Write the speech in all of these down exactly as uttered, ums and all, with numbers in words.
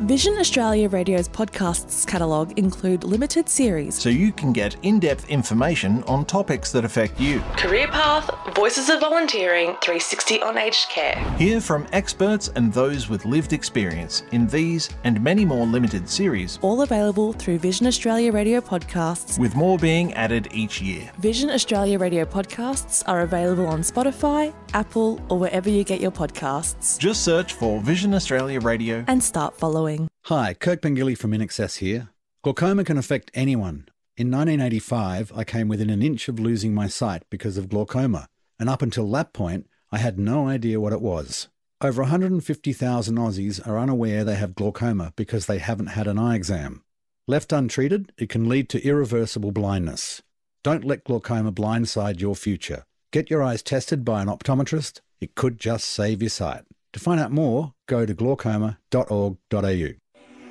Vision Australia Radio's podcasts catalogue include limited series, so you can get in-depth information on topics that affect you. Career Path, Voices of Volunteering, three sixty on aged care. Hear from experts and those with lived experience in these and many more limited series. All available through Vision Australia Radio podcasts, with more being added each year. Vision Australia Radio podcasts are available on Spotify, Apple, or wherever you get your podcasts. Just search for Vision Australia Radio and start following. Hi, Kirk Pengilly from InAccess here. Glaucoma can affect anyone. In nineteen eighty-five, I came within an inch of losing my sight because of glaucoma, and up until that point, I had no idea what it was. Over one hundred fifty thousand Aussies are unaware they have glaucoma because they haven't had an eye exam. Left untreated, it can lead to irreversible blindness. Don't let glaucoma blindside your future. Get your eyes tested by an optometrist. It could just save your sight. To find out more, go to glaucoma dot org dot a u.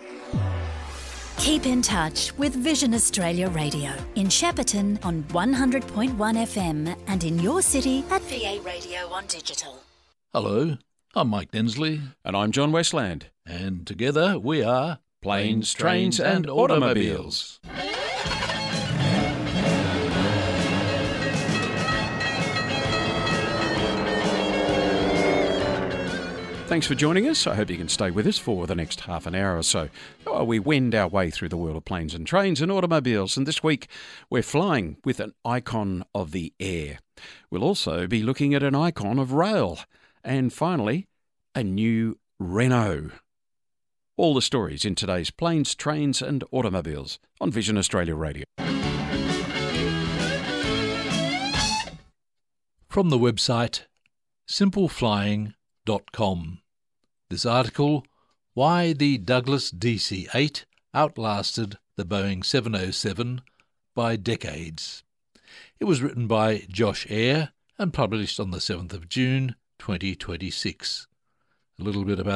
Keep in touch with Vision Australia Radio in Shepparton on one hundred point one F M and in your city at V A Radio on digital. Hello, I'm Mike Densley. And I'm John Westland. And together we are Planes, Trains and Automobiles. Thanks for joining us. I hope you can stay with us for the next half an hour or so while we wend our way through the world of planes and trains and automobiles. And this week we're flying with an icon of the air. We'll also be looking at an icon of rail. And finally, a new Renault. All the stories in today's Planes, Trains and Automobiles on Vision Australia Radio. From the website simple flying dot com. This article, Why the Douglas D C eight Outlasted the Boeing seven oh seven by Decades. It was written by Josh Eyre and published on the seventh of June twenty twenty-six. A little bit about